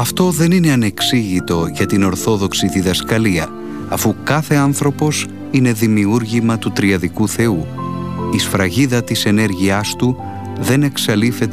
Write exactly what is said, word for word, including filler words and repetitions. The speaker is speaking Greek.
Αυτό δεν είναι ανεξήγητο για την Ορθόδοξη διδασκαλία, αφού κάθε άνθρωπος είναι δημιούργημα του Τριαδικού Θεού. Η σφραγίδα της ενέργειάς του δεν εξαλείφεται